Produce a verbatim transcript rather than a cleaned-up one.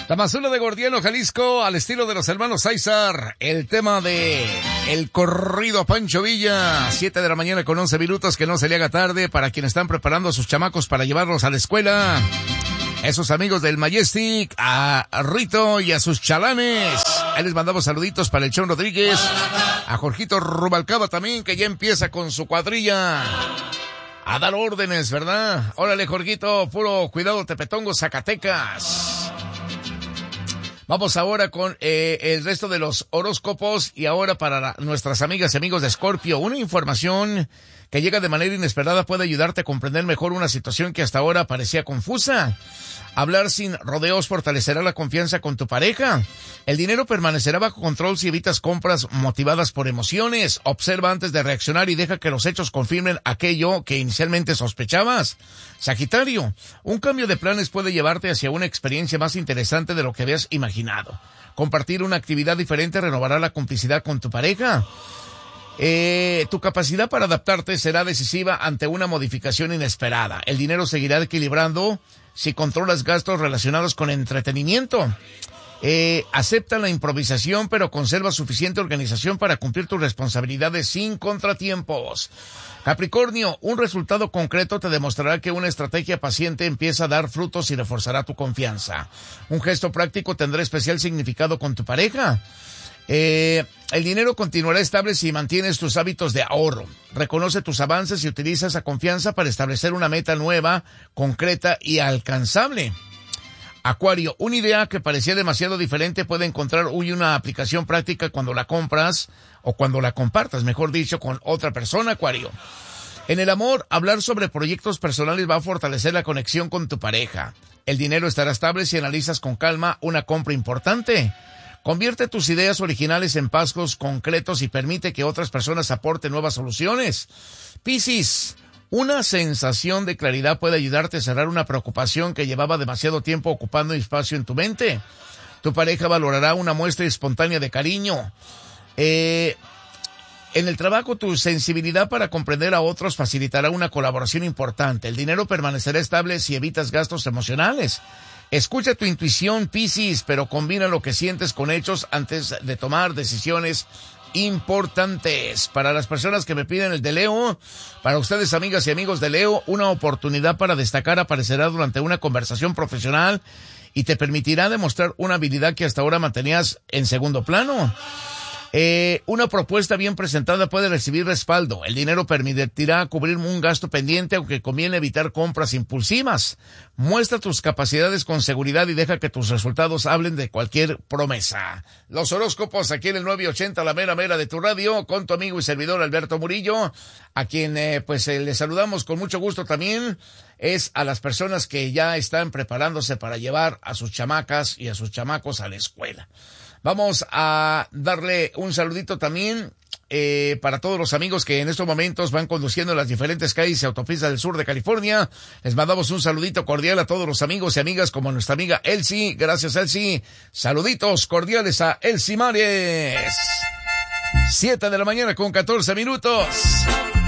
Tamazula de Gordiano, Jalisco, al estilo de los hermanos César. El tema de el corrido Pancho Villa. Siete de la mañana con once minutos, que no se le haga tarde para quienes están preparando a sus chamacos para llevarlos a la escuela. Esos amigos del Majestic, a Rito y a sus chalanes. Ahí les mandamos saluditos para el Chon Rodríguez. A Jorgito Rubalcaba también, que ya empieza con su cuadrilla a dar órdenes, ¿verdad? Órale, Jorgito, puro cuidado, Tepetongo, Zacatecas. Vamos ahora con eh, el resto de los horóscopos, y ahora para la, nuestras amigas y amigos de Escorpio, una información que llega de manera inesperada puede ayudarte a comprender mejor una situación que hasta ahora parecía confusa. Hablar sin rodeos fortalecerá la confianza con tu pareja. El dinero permanecerá bajo control si evitas compras motivadas por emociones. Observa antes de reaccionar y deja que los hechos confirmen aquello que inicialmente sospechabas. Sagitario, un cambio de planes puede llevarte hacia una experiencia más interesante de lo que habías imaginado. Compartir una actividad diferente renovará la complicidad con tu pareja. Eh, tu capacidad para adaptarte será decisiva ante una modificación inesperada. El dinero seguirá equilibrando si controlas gastos relacionados con entretenimiento. Eh, acepta la improvisación, pero conserva suficiente organización para cumplir tus responsabilidades sin contratiempos. Capricornio, un resultado concreto te demostrará que una estrategia paciente empieza a dar frutos y reforzará tu confianza. Un gesto práctico tendrá especial significado con tu pareja. Eh, el dinero continuará estable si mantienes tus hábitos de ahorro. Reconoce tus avances y utiliza esa confianza para establecer una meta nueva, concreta y alcanzable. Acuario, una idea que parecía demasiado diferente puede encontrar hoy una aplicación práctica cuando la compras, o cuando la compartas, mejor dicho, con otra persona, Acuario. En el amor, hablar sobre proyectos personales va a fortalecer la conexión con tu pareja. El dinero estará estable si analizas con calma una compra importante. Convierte tus ideas originales en pasos concretos y permite que otras personas aporten nuevas soluciones. Piscis, una sensación de claridad puede ayudarte a cerrar una preocupación que llevaba demasiado tiempo ocupando espacio en tu mente. Tu pareja valorará una muestra espontánea de cariño. Eh, en el trabajo, tu sensibilidad para comprender a otros facilitará una colaboración importante. El dinero permanecerá estable si evitas gastos emocionales. Escucha tu intuición, Piscis, pero combina lo que sientes con hechos antes de tomar decisiones importantes. Para las personas que me piden el de Leo, para ustedes, amigas y amigos de Leo, una oportunidad para destacar aparecerá durante una conversación profesional y te permitirá demostrar una habilidad que hasta ahora mantenías en segundo plano. Eh, una propuesta bien presentada puede recibir respaldo. El dinero permitirá cubrir un gasto pendiente, aunque conviene evitar compras impulsivas. Muestra tus capacidades con seguridad y deja que tus resultados hablen de cualquier promesa. Los horóscopos aquí en el nueve ochenta, la mera mera de tu radio, con tu amigo y servidor Alberto Murillo, a quien eh, pues eh, le saludamos con mucho gusto también. Es a las personas que ya están preparándose para llevar a sus chamacas y a sus chamacos a la escuela. Vamos a darle un saludito también eh, para todos los amigos que en estos momentos van conduciendo las diferentes calles y autopistas del sur de California. Les mandamos un saludito cordial a todos los amigos y amigas, como nuestra amiga Elsie. Gracias, Elsie. Saluditos cordiales a Elsie Mares. Siete de la mañana con catorce minutos.